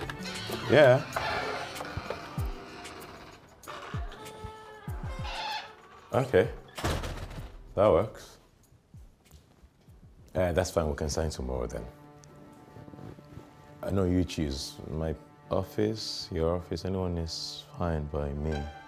Yeah. Okay. That works. That's fine. We can sign tomorrow then. I know you choose. My office, your office, anyone is fine by me.